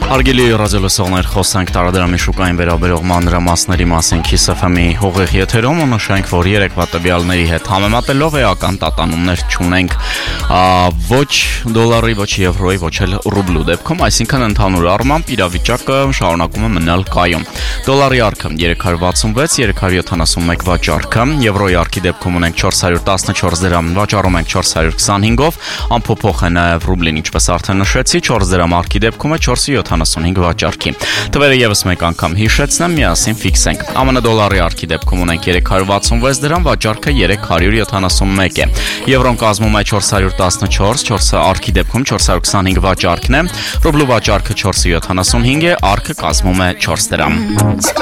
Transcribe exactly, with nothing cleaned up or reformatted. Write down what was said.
Արգելի ռադիոլսողներ, խոսանք տարադրամի շուկային վերաբերող մանրամասների մասին Kiss F M-ի հողեղ եթերում ու նշենք, որ երեկվա տվյալների հետ համեմատելով էական տատանումներ չունենք ոչ դոլարի, ոչ եվրոյի, ոչ էլ ռուբլու դեպքում, այսինքն ընդհանուր առմամբ իրավիճակը շարունակում է մնալ կայուն։ Դոլարի արքը երեք հարյուր վաթսունվեց, երեք հարյուր յոթանասունմեկ վաճառքը, եվրոյի արքի դեպքում ունենք չորս հարյուր տասնչորս դրամ, վաճառում ենք չորս հարյուր քսանհինգով, անփոփոխ է նաև ռուբլին, ինչպես արդեն նշեցի, չորս դրամ արքի դեպքում է չորս յոթանասունհինգ վաճառքի։ Թվերը եւս մեկ անգամ հիշեցնեմ, միասին ֆիքսենք։ ԱՄՆ դոլարի արքի դեպքում ունենք երեք հարյուր վաթսունվեց դրամ, վաճառքը երեք հարյուր յոթանասունմեկ է։ Եվրոն կազմում է չորս հարյուր տասնչորս, չորս արքի դեպքում չորս հարյուր քսանհինգ վաճառքն է, ռուբլու վաճառքը չորս յոթանասունհինգ է, արքը կազմում է չորս դրամ։